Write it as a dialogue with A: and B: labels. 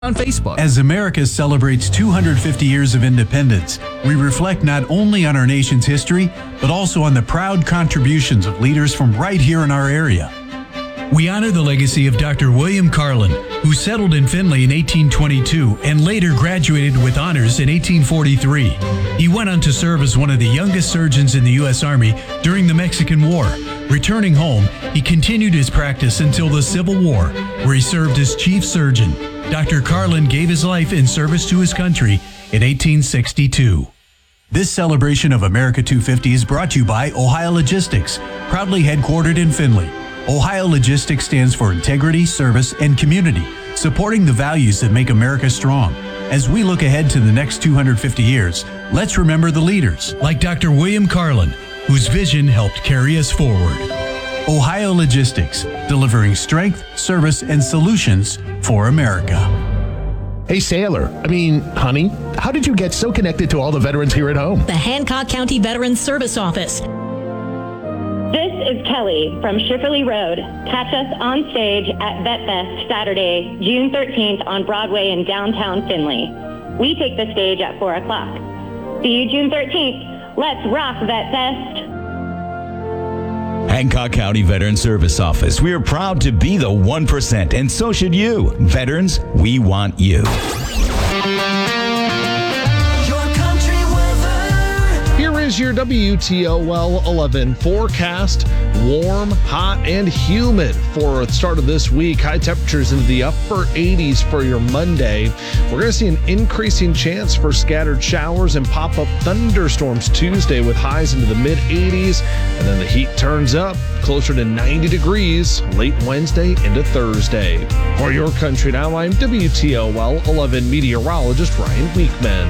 A: on Facebook.
B: As America celebrates 250 years of independence, we reflect not only on our nation's history, but also on the proud contributions of leaders from right here in our area. We honor the legacy of Dr. William Carlin, who settled in Findlay in 1822 and later graduated with honors in 1843. He went on to serve as one of the youngest surgeons in the U.S. Army during the Mexican War. Returning home, he continued his practice until the Civil War, where he served as chief surgeon. Dr. Carlin gave his life in service to his country in 1862. This celebration of America 250 is brought to you by Ohio Logistics, proudly headquartered in Findlay. Ohio Logistics stands for integrity, service, and community, supporting the values that make America strong. As we look ahead to the next 250 years, let's remember the leaders like Dr. William Carlin, whose vision helped carry us forward. Ohio Logistics, delivering strength, service, and solutions for America.
C: Hey, Sailor, honey, how did you get so connected to all the veterans here at home?
D: The Hancock County Veterans Service Office.
E: This is Kelly from Schifferly Road. Catch us on stage at Vet Fest Saturday, June 13th on Broadway in downtown Findlay. We take the stage at 4 o'clock. See you June 13th. Let's rock Vet Fest.
F: Hancock County Veteran Service Office. We are proud to be the 1%, and so should you. Veterans, we want you.
C: Here is your WTOL 11 forecast. Warm, hot, and humid for the start of this week. High temperatures into the upper 80s for your Monday. We're going to see an increasing chance for scattered showers and pop-up thunderstorms Tuesday with highs into the mid-80s. And then the heat turns up closer to 90 degrees late Wednesday into Thursday. For your country now, I'm WTOL 11 meteorologist Ryan Weekman.